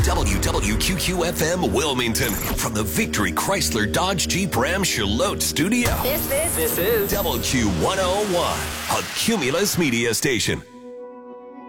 WWQQ-FM Wilmington from the Victory Chrysler Dodge Jeep Ram Charlotte studio. This is WQ101, a Cumulus media station.